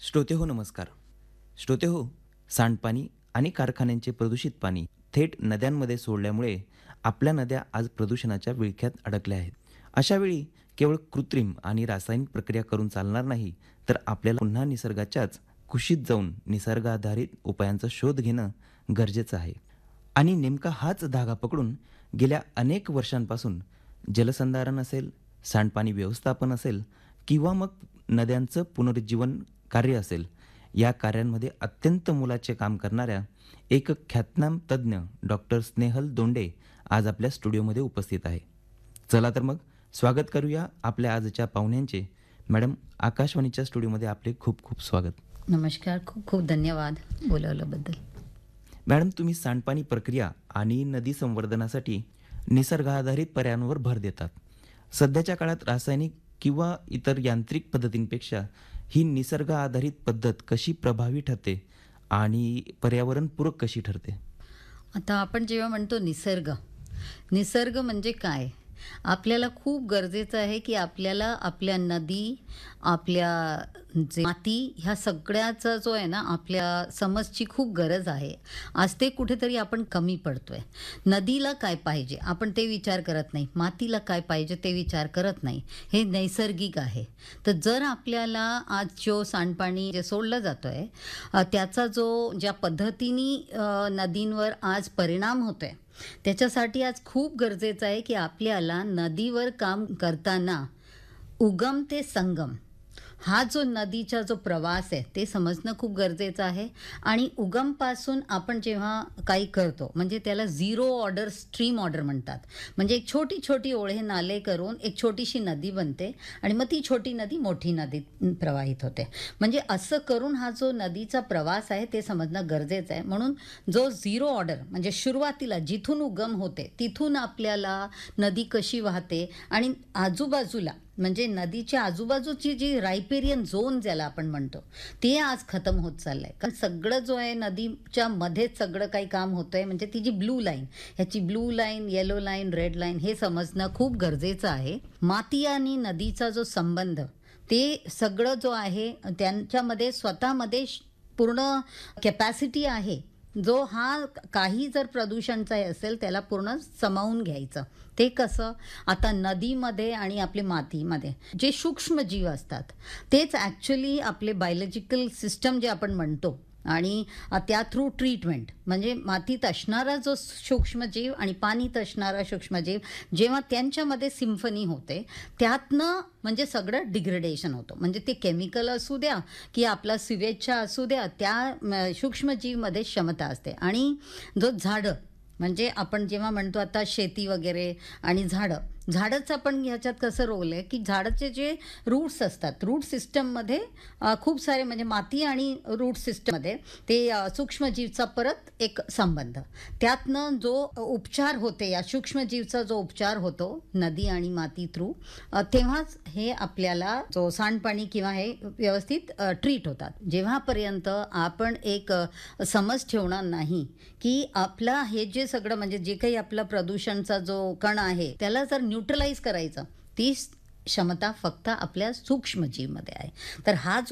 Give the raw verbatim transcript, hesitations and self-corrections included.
श्रोतेहो नमस्कार. श्रोतेहो, सांडपाणी आणि कारखान्यांचे प्रदूषित पाणी थेट नद्यांमध्ये सोडल्यामुळे आपल्या नद्या आज प्रदूषणाच्या विळख्यात अडकल्या आहेत. अशा वेळी केवळ कृत्रिम आणि रासायनिक प्रक्रिया करून चालणार नाही, तर आपल्याला पुन्हा निसर्गाच्याच कुशीत जाऊन निसर्गाधारित उपायांचा शोध घेणं गरजेचं आहे. आणि नेमका हाच धागा पकडून गेल्या अनेक वर्षांपासून जलसंधारण असेल, सांडपाणी व्यवस्थापन असेल किंवा मग नद्यांचं पुनरुज्जीवन कार्य असेल, या कार्यांमध्ये अत्यंत मोलाचे काम करणाऱ्या एक ख्यातनाम तज्ज्ञ डॉक्टर स्नेहल दोंडे आज आपल्या स्टुडिओमध्ये उपस्थित आहे. चला तर मग स्वागत करूया आपल्या आजच्या पाहुण्यांचे. मॅडम, आकाशवाणीच्या स्टुडिओमध्ये आपले खूप खूप स्वागत. नमस्कार, खूप खूप धन्यवाद बोलावल्याबद्दल. मॅडम, तुम्ही सांडपाणी प्रक्रिया आणि नदी संवर्धनासाठी निसर्गाधारित पर्यायांवर भर देतात. सध्याच्या काळात रासायनिक किंवा इतर यांत्रिक पद्धतींपेक्षा ही निसर्ग आधारित पद्धत कशी प्रभावी ठरते आणि पर्यावरणपूरक कशी ठरते? आता आपण जेव्हा म्हणतो निसर्ग, निसर्ग म्हणजे काय? आपल्याला खूप गरजेचं आहे की आपल्याला आपल्या नदी, आपल्या जे माती, ह्या सगळ्याचा जो आहे ना, आपल्या समजची खूप गरज आहे. आज ते कुठेतरी आपण कमी पडतोय. नदीला काय पाहिजे आपण ते विचार करत नाही, मातीला काय पाहिजे ते विचार करत नाही. हे नैसर्गिक आहे. तर जर आपल्याला आज जो सांडपाणी जे सोडलं जातोय त्याचा जो ज्या पद्धतीने नदींवर आज परिणाम होतोय, त्याच्यासाठी आज खूप गरजेचं आहे की आपल्याला नदीवर काम करताना उगम ते संगम हा जो नदीचा जो प्रवास आहे ते समजणं खूप गरजेचं आहे. आणि उगमपासून आपण जेव्हा काही करतो म्हणजे त्याला झिरो ऑर्डर स्ट्रीम ऑर्डर म्हणतात. म्हणजे एक छोटी छोटी ओढे नाले करून एक छोटीशी नदी बनते आणि मग ती छोटी नदी मोठी नदीत प्रवाहित होते. म्हणजे असं करून हा जो नदीचा प्रवास आहे ते समजणं गरजेचं आहे. म्हणून जो झिरो ऑर्डर म्हणजे सुरुवातीला जिथून उगम होते तिथून आपल्याला नदी कशी वाहते आणि आजूबाजूला म्हणजे नदीच्या आजूबाजूची जी रायपेरियन झोन ज्याला आपण म्हणतो ते आज खतम होत चाललंय. कारण सगळं जो आहे नदीच्या मध्येच सगळं काही काम होतंय. म्हणजे ती जी ब्लू लाईन, ह्याची blue line, yellow line, red line हे समजणं खूप गरजेचं आहे. माती आणि नदीचा जो संबंध ते सगळं जो आहे त्यांच्यामध्ये स्वतःमध्ये पूर्ण कॅपॅसिटी आहे, जो हा काही जर प्रदूषणचा असेल त्याला पूर्ण समावून घ्यायचं. ते कसं? आता नदीमध्ये आणि आपले मातीमध्ये जे सूक्ष्मजीव असतात तेच ॲक्च्युली आपले बायोलॉजिकल सिस्टम जे आपण म्हणतो आणि त्या थ्रू ट्रीटमेंट म्हणजे मातीत असणारा जो सूक्ष्मजीव आणि पाणीत असणारा सूक्ष्मजीव जेव्हा त्यांच्यामध्ये सिम्फनी होते त्यातनं म्हणजे सगळं डिग्रेडेशन होतं. म्हणजे ते केमिकल असू द्या की आपला सिवेजचा असू द्या, त्या सूक्ष्मजीवमध्ये क्षमता असते. आणि जो झाडं म्हणजे आपण जेव्हा म्हणतो आता शेती वगैरे आणि झाडं झाडंच आपण ह्याच्यात कसं रोल आहे की झाडाचे जे रूट्स असतात, रूट सिस्टममध्ये खूप सारे म्हणजे माती आणि रूट सिस्टममध्ये ते सूक्ष्मजीवचा परत एक संबंध, त्यातनं जो उपचार होते या सूक्ष्मजीवचा जो उपचार होतो नदी आणि माती थ्रू, तेव्हाच हे आपल्याला जो सांडपाणी किंवा हे व्यवस्थित ट्रीट होतात. जेव्हापर्यंत आपण एक समज ठेवणार नाही की आपला हे जे सगळं म्हणजे जे काही आपला प्रदूषणचा जो कण आहे त्याला जर न्यूट्रलाइज करायचं, ती क्षमता फक्त आपल्या सूक्ष्मजीवमध्ये आहे. तर हा जो